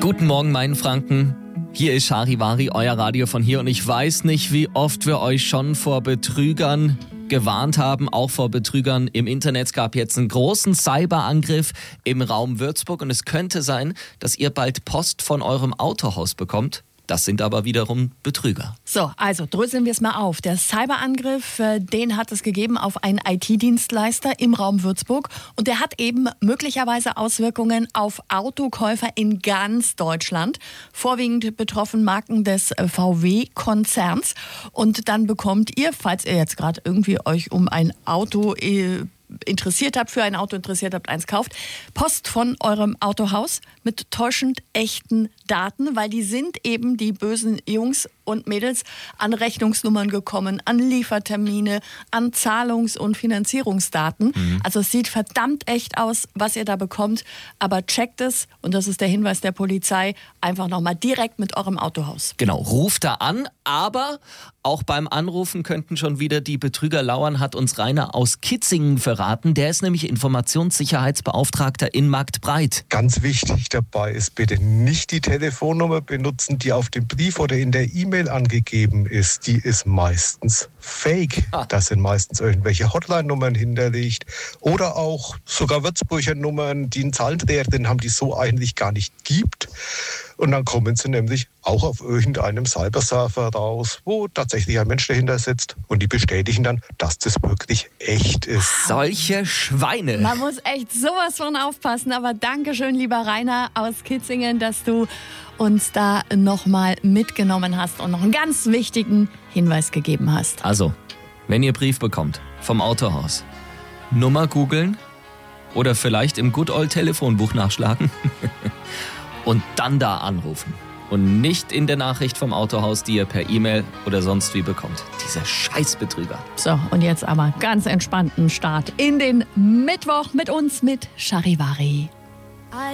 Guten Morgen, mein Franken. Hier ist Charivari, euer Radio von hier. Und ich weiß nicht, wie oft wir euch schon vor Betrügern gewarnt haben, auch vor Betrügern im Internet. Es gab jetzt einen großen Cyberangriff im Raum Würzburg. Und es könnte sein, dass ihr bald Post von eurem Autohaus bekommt. Das sind aber wiederum Betrüger. So, also dröseln wir es mal auf. Der Cyberangriff, den hat es gegeben auf einen IT-Dienstleister im Raum Würzburg. Und der hat eben möglicherweise Auswirkungen auf Autokäufer in ganz Deutschland. Vorwiegend betroffen Marken des VW-Konzerns. Und dann bekommt ihr, falls ihr jetzt gerade irgendwie euch um ein Auto interessiert habt, eins kauft, Post von eurem Autohaus mit täuschend echten Daten, weil die sind eben die bösen Jungs und Mädels an Rechnungsnummern gekommen, an Liefertermine, an Zahlungs- und Finanzierungsdaten. Also es sieht verdammt echt aus, was ihr da bekommt, aber checkt es, und das ist der Hinweis der Polizei, einfach nochmal direkt mit eurem Autohaus. Genau, ruft da an, aber auch beim Anrufen könnten schon wieder die Betrüger lauern, hat uns Rainer aus Kitzingen verraten. Der ist nämlich Informationssicherheitsbeauftragter in Marktbreit. Ganz wichtig dabei ist, bitte nicht die Telefonnummer benutzen, die auf dem Brief oder in der E-Mail angegeben ist. Die ist meistens fake. Das sind meistens irgendwelche Hotline-Nummern hinterlegt oder auch sogar Würzburger Nummern, die einen Zahlendreher drin haben, die es so eigentlich gar nicht gibt. Und dann kommen sie nämlich auch auf irgendeinem Cyberserver raus, wo tatsächlich ein Mensch dahinter sitzt. Und die bestätigen dann, dass das wirklich echt ist. Solche Schweine. Man muss echt sowas von aufpassen. Aber Dankeschön, lieber Rainer aus Kitzingen, dass du uns da nochmal mitgenommen hast und noch einen ganz wichtigen Hinweis gegeben hast. Also, wenn ihr Brief bekommt vom Autohaus, Nummer googeln oder vielleicht im Good Old Telefonbuch nachschlagen und dann da anrufen. Und nicht in der Nachricht vom Autohaus, die ihr per E-Mail oder sonst wie bekommt. Diese Scheißbetrüger. So, und jetzt aber ganz entspannten Start in den Mittwoch mit uns, mit Charivari.